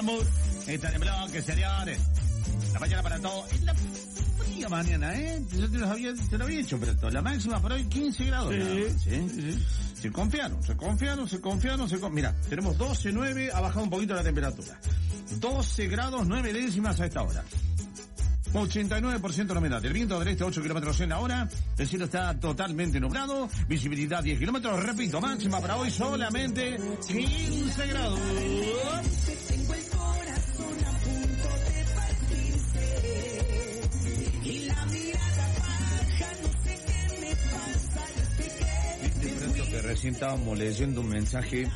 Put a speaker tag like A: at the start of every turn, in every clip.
A: estamos. Están en bloque, señores. La mañana para todo. Es la fría mañana, Yo te lo había dicho, pero todo. La máxima para hoy 15 grados.
B: Sí.
A: Se confiaron. Mira, tenemos 12.9, ha bajado un poquito la temperatura. 12 grados 9 décimas a esta hora. 89% la humedad. El viento del este 8 kilómetros en la hora. El cielo está totalmente nublado. Visibilidad 10 kilómetros. Repito, máxima para hoy solamente 15 grados.
C: Tengo el corazón a punto de partirse y la mirada baja, no sé qué me pasa.
A: Que recién estábamos leyendo un mensaje.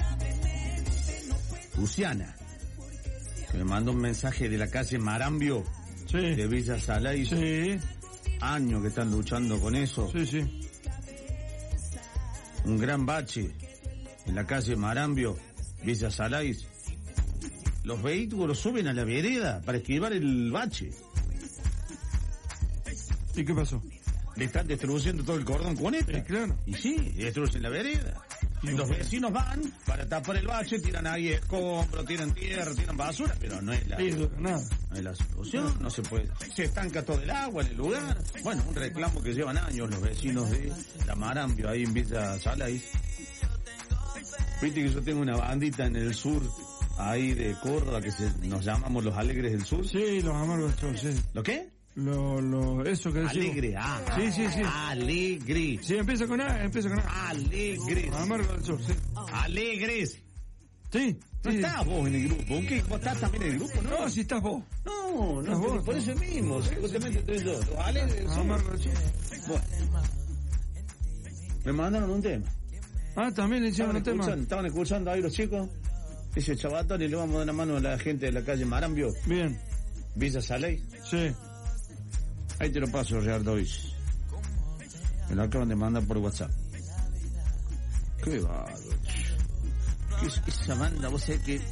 A: Luciana, que me mandó un mensaje de la calle Marambio.
B: Sí.
A: De Villa Salais.
B: Sí.
A: Años que están luchando con eso.
B: Sí.
A: Un gran bache en la calle Marambio, Villa Salais. Los vehículos suben a la vereda para esquivar el bache.
B: ¿Y qué pasó?
A: Le están destruyendo todo el cordón cuneta.
B: Claro.
A: Y sí, destruyen la vereda. Y los vecinos van para tapar el bache, tiran ahí escombros, tiran tierra, tiran basura, pero no es la solución, no se puede. Se estanca todo el agua en el lugar. Bueno, un reclamo que llevan años los vecinos de la Marambio, ahí en Villa Salais. Viste que yo tengo una bandita en el sur, ahí de Córdoba, que nos llamamos los Alegres del Sur.
B: Sí, los Amargos del Sur, sí.
A: ¿Lo qué?
B: Eso que decimos.
A: Alegre,
B: Sí.
A: Alegre.
B: Sí, empieza con A.
A: Alegres.
B: Amargo del Sur, sí.
A: Alegres.
B: Sí.
A: No estás vos en el grupo, ¿qué? ¿Vos estás también en el grupo, no?
B: No, si estás vos.
A: No,
B: ¿Estás vos?
A: por eso mismo, sí, justamente estoy yo. Los Alegres del Sur.
B: Amargo del Sur.
A: Bueno. Me mandaron un tema.
B: Ah, también le hicieron un tema.
A: Estaban escuchando ahí los chicos. Dice Chabatón y le vamos a dar la mano a la gente de la calle Marambio.
B: Bien.
A: Villa Salais.
B: Sí.
A: Ahí te lo paso, Ricardo. Me lo acaban de mandar por WhatsApp. Qué bárbaro. Esa banda, vos sabés que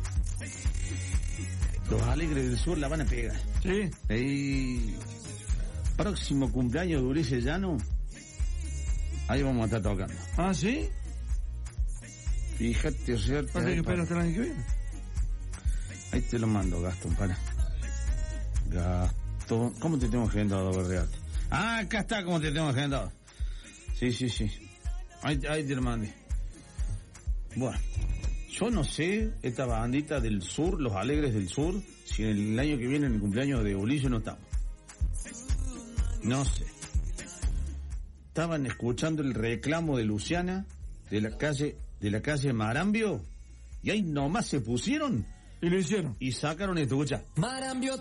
A: los Alegres del Sur la van a pegar.
B: Sí.
A: Ahí, próximo cumpleaños de Ulises Llano, ahí vamos a estar tocando.
B: Ah, ¿sí?
A: Fíjate, o sea...
B: ¿Para qué esperas hasta el año que viene?
A: Ahí te lo mando, Gastón, para. Gastón, ¿cómo te tengo agendado, Berreal? Ah, acá está, ¿cómo te tengo agendado? Sí. Ahí te lo mandé. Bueno, yo no sé, esta bandita del sur, los Alegres del Sur, si en el año que viene, en el cumpleaños de Ulises, no estamos. No sé. Estaban escuchando el reclamo de Luciana, de la calle Marambio, y ahí nomás se pusieron.
B: Y lo hicieron.
A: Y sacaron esto, escucha.
C: Marambio